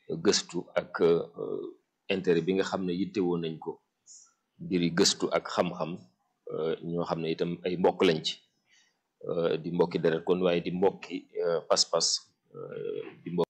gëstu ak intérêt bi nga xam ne yittewoo nañ ko mbiri gëstu ak xam-xam ñoo xam ne itam ay mbokk lañ ci di mbokki deret kon waaye di mbokki pas-pas di mbokk